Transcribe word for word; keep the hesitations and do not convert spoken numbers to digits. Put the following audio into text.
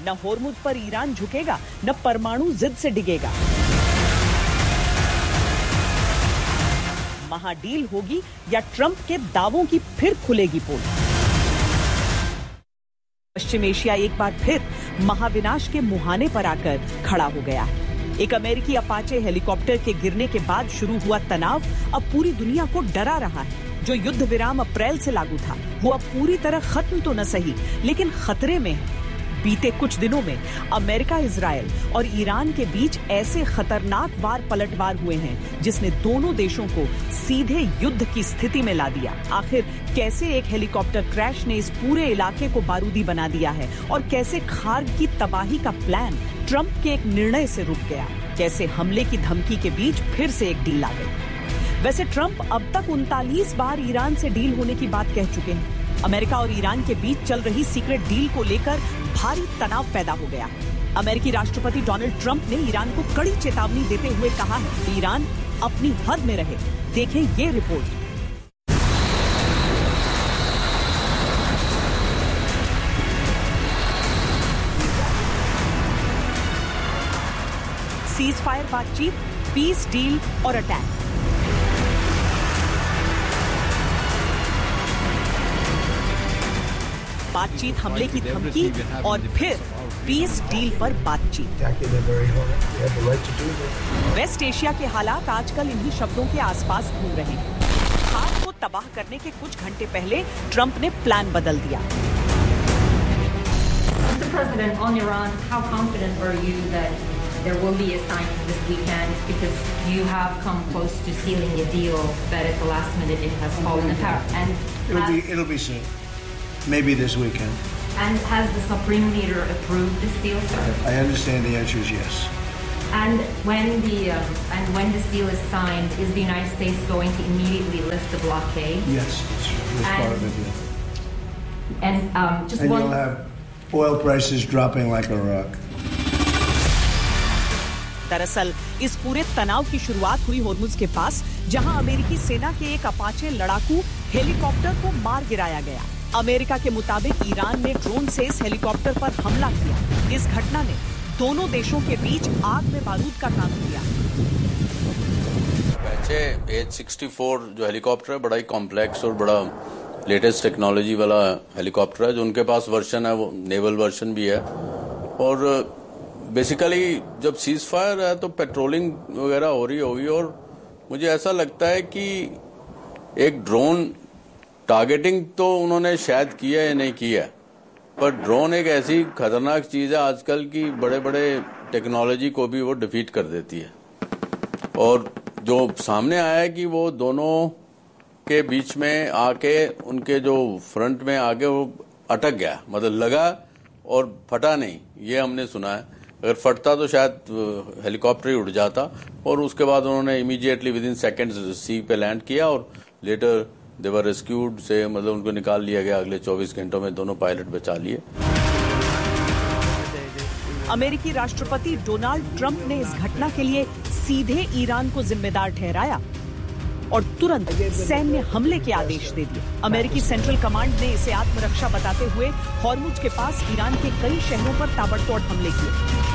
न होर्मुज पर ईरान झुकेगा, न परमाणु जिद से डिगेगा। महाडील होगी या ट्रंप के दावों की फिर खुलेगी पोल। पश्चिम एशिया एक बार फिर महाविनाश के मुहाने पर आकर खड़ा हो गया है। एक अमेरिकी अपाचे हेलीकॉप्टर के गिरने के बाद शुरू हुआ तनाव अब पूरी दुनिया को डरा रहा है। जो युद्ध विराम अप्रैल से लागू था, वो अब पूरी तरह खत्म तो न सही, लेकिन खतरे में है। बीते कुछ दिनों में अमेरिका, इजराइल और ईरान के बीच ऐसे खतरनाक वार पलटवार हुए हैं जिसने दोनों देशों को सीधे युद्ध की स्थिति में ला दिया। आखिर कैसे एक हेलीकॉप्टर क्रैश ने इस पूरे इलाके को बारूदी बना दिया है और कैसे खार्ग की तबाही का प्लान ट्रंप के एक निर्णय से रुक गया, कैसे हमले की धमकी के बीच फिर से एक डील आ गई। वैसे ट्रंप अब तक उनतालीस बार ईरान से डील होने की बात कह चुके हैं। अमेरिका और ईरान के बीच चल रही सीक्रेट डील को लेकर भारी तनाव पैदा हो गया। अमेरिकी राष्ट्रपति डोनाल्ड ट्रंप ने ईरान को कड़ी चेतावनी देते हुए कहा है कि ईरान अपनी हद में रहे। देखें ये रिपोर्ट। सीज फायर बातचीत, पीस डील और अटैक। बातचीत, हमले की धमकी और फिर पीस डील पर बातचीत। वेस्ट एशिया के हालात आजकल इन्हीं शब्दों के आसपास घूम रहे हैं। खार्ग को तबाह करने के कुछ घंटे पहले ट्रंप ने प्लान बदल दिया। Mister President, on Iran, how confident are you that there will be a signing this weekend? Because you have come close to sealing a deal, but at the last minute it has fallen apart. And it'll be it'll be soon. Maybe this weekend. And has the Supreme Leader approved this deal, sir? I understand the answer is yes. And when the um, and when this deal is signed, is the United States going to immediately lift the blockade? Yes, that's, that's and, part of it. Yeah. And um, just and one. you'll have oil prices dropping like a rock. दरअसल इस पूरे तनाव की शुरुआत हुई होर्मुज के पास, जहां अमेरिकी सेना के एक अपाचे लड़ाकू हेलीकॉप्टर को मार गिराया गया। अमेरिका के मुताबिक ईरान ने ड्रोन से इस हेलीकॉप्टर पर हमला किया। इस घटना ने दोनों देशों के बीच आग में बारूद का काम किया। वैसे एच सिक्सटी फोर जो हेलीकॉप्टर है बड़ा ही कॉम्प्लेक्स और बड़ा लेटेस्ट टेक्नोलॉजी वाला हेलीकॉप्टर है। जो उनके पास वर्जन है वो नेवल वर्जन भी है। और बेसिकली जब सीज फायर है तो पेट्रोलिंग वगैरह हो रही होगी और मुझे ऐसा लगता है कि एक ड्रोन टारगेटिंग तो उन्होंने शायद किया या नहीं किया, पर ड्रोन एक ऐसी खतरनाक चीज है आजकल की, बड़े बड़े टेक्नोलॉजी को भी वो डिफीट कर देती है। और जो सामने आया है कि वो दोनों के बीच में आके उनके जो फ्रंट में आके वो अटक गया, मतलब लगा और फटा नहीं, ये हमने सुना है। अगर फटता तो शायद हेलीकॉप्टर ही उड़ जाता। और उसके बाद उन्होंने इमीडिएटली विद इन सेकेंड्स सी पे लैंड किया और लेटर दे वर रेस्क्यूड से, मतलब उनको निकाल लिया गया। अगले चौबीस घंटों में दोनों पायलट बचा लिए। अमेरिकी राष्ट्रपति डोनाल्ड ट्रंप ने इस घटना के लिए सीधे ईरान को जिम्मेदार ठहराया और तुरंत सैन्य हमले के आदेश दे दिए। अमेरिकी सेंट्रल कमांड ने इसे आत्मरक्षा बताते हुए होर्मुज के पास ईरान के कई शहरों पर ताबड़तोड़ हमले किए।